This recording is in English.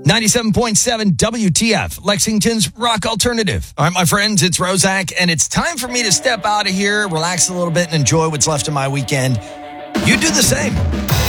97.7 WTF, Lexington's rock alternative. All right, my friends, it's Rozak, and it's time for me to step out of here, relax a little bit, and enjoy what's left of my weekend. You do the same.